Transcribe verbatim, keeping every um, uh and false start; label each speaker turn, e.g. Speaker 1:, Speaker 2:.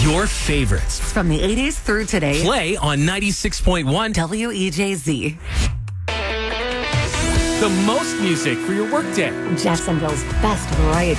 Speaker 1: Your favorites
Speaker 2: from the eighties through today.
Speaker 1: Play on ninety-six point one
Speaker 2: W E J Z.
Speaker 1: The most music for your workday.
Speaker 2: Jacksonville's best variety